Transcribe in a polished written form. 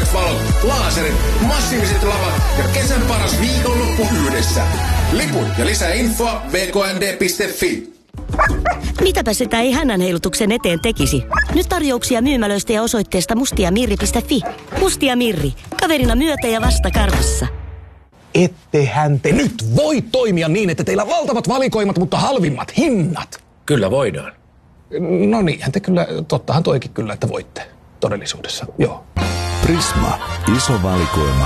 täydelliset valot, laaserit, massiiviset lavat ja kesän paras viikonloppu yhdessä. Liput ja lisää infoa vknd.fi. Mitäpä sitä ei hännänheilutuksen eteen tekisi? Nyt tarjouksia myymälöistä ja osoitteesta mustiamirri.fi. Mustia Mirri. Kaverina myötä ja vasta karvassa. Ettehän te nyt voi toimia niin, että teillä on valtavat valikoimat, mutta halvimmat hinnat. Kyllä voidaan. No niinhän te kyllä, tottahan toikin kyllä, että voitte todellisuudessa, joo. Prisma. Iso valikoima